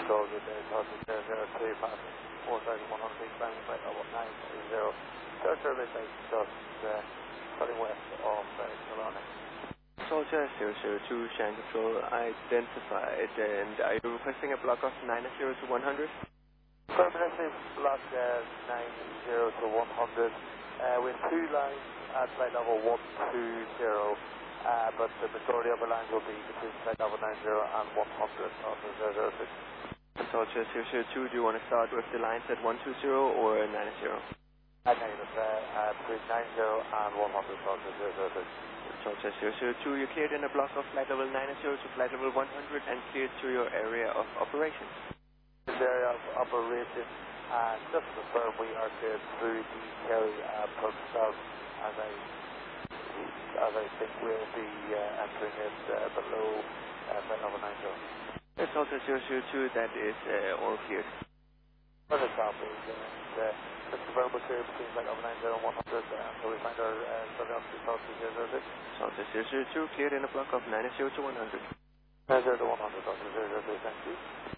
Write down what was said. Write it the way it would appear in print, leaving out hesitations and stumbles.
Soldier Day, Soldier 003, passing 4100 feet, landing flight level 930. Survey base just heading west of Killarney. Soldier 002, Shan Control identified, and are you requesting a block of 90 to 100? Affirmative, block 90 to 100. We have two lines at flight level 120, but the majority of our lines will be between flight level 90 and 100 on the 006. Soldier 002, do you want to start with the lines at 120 or 90? Negative, between 90 and 100, Soldier 006. Soldier 002, you're cleared in a block of flight level 90 to flight level 100 and cleared to your area of operations. This area of operation, just to confirm, we are cleared through the Kerry pub south, as I think we'll be entering it below flight level 90. Yes, Soldier 002, that is all cleared. Further copy, and just confirm we're clear between flight level 90 and 100, so we find our survey officer Soldier 006. Soldier 002, cleared in a block of 90 to 100. 90 to 100, Soldier 006, thank you.